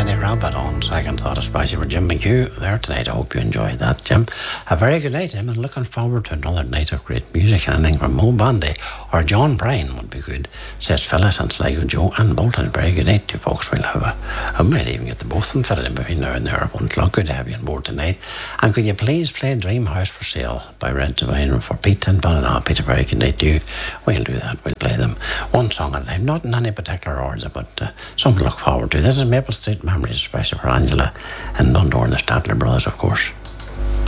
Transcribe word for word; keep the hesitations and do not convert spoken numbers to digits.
Kenny Rabbit on Second Thought, especially for Jim McHugh there tonight. I hope you enjoyed that, Jim. A very good night, Jim, and looking forward to another night of great music. Anything from Mo Bandy or John Bryan would be good, says Phyllis and Sligo Joe and Bolton. A very good night to you folks. We'll have a, I might even get the both of them fitted in between now and there at one o'clock. Good to have you on board tonight. And could you please play Dream House for Sale by Red Divine for Pete and Ballina? Pete, a very good night to you. We'll do that. We'll play them one song at a time, not in any particular order, but uh, something to look forward to. This is Maple Street Memories, especially for Angela and Dundor and the Statler Brothers, of course.